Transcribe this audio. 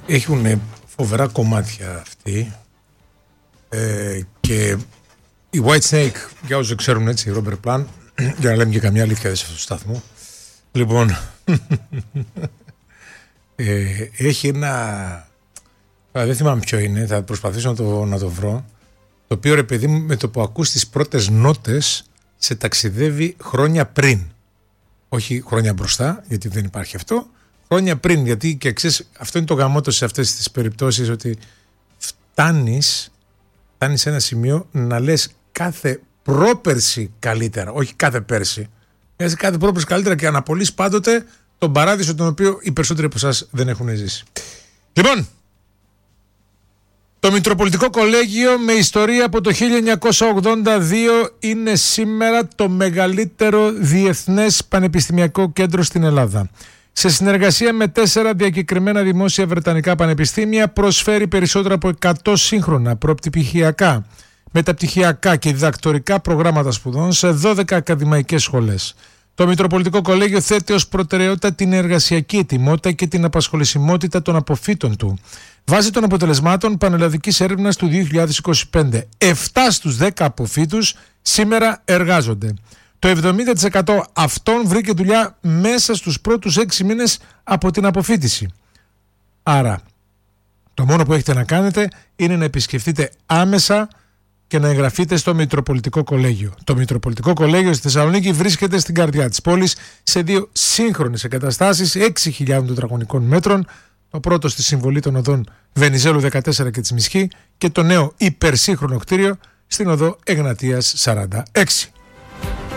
Έχουν φοβερά κομμάτια αυτοί και η White Snake, για όσους ξέρουν έτσι, η Robert Plant, για να λέμε και καμιά αλήθεια σε αυτό το σταθμό. Λοιπόν, έχει ένα, δεν θυμάμαι ποιο είναι, θα προσπαθήσω να το βρω, το οποίο ρε παιδί μου με το που ακούς τις πρώτες νότες σε ταξιδεύει χρόνια πριν. Όχι χρόνια μπροστά, γιατί δεν υπάρχει αυτό, χρόνια πριν, γιατί και ξέρεις, αυτό είναι το γαμότο σε αυτές τις περιπτώσεις, ότι φτάνεις σε ένα σημείο να λες κάθε πρόπερση καλύτερα, όχι κάθε πέρση. Λες κάθε πρόπερση καλύτερα και αναπολύς πάντοτε τον παράδεισο τον οποίο οι περισσότεροι από εσάς δεν έχουν ζήσει. Λοιπόν, το Μητροπολιτικό Κολέγιο με ιστορία από το 1982 είναι σήμερα το μεγαλύτερο διεθνές πανεπιστημιακό κέντρο στην Ελλάδα. Σε συνεργασία με 4 διακεκριμένα δημόσια βρετανικά πανεπιστήμια προσφέρει περισσότερα από 100 σύγχρονα προπτυχιακά, μεταπτυχιακά και διδακτορικά προγράμματα σπουδών σε 12 ακαδημαϊκές σχολές. Το Μητροπολιτικό Κολέγιο θέτει ως προτεραιότητα την εργασιακή ετοιμότητα και την απασχολησιμότητα των αποφύτων του. Βάσει των αποτελεσμάτων πανελλαδικής έρευνας του 2025, 7 στους 10 αποφύτους σήμερα εργάζονται. Το 70% αυτών βρήκε δουλειά μέσα στους πρώτους 6 μήνες από την αποφύτιση. Άρα, το μόνο που έχετε να κάνετε είναι να επισκεφτείτε άμεσα και να εγγραφείτε στο Μητροπολιτικό Κολέγιο. Το Μητροπολιτικό Κολέγιο στη Θεσσαλονίκη βρίσκεται στην καρδιά της πόλης σε 2 σύγχρονες εγκαταστάσεις 6.000 τετραγωνικών μέτρων. Το πρώτο στη συμβολή των οδών Βενιζέλου 14 και Τσιμισχή και το νέο υπερσύγχρονο κτίριο στην οδό Εγνατίας 46.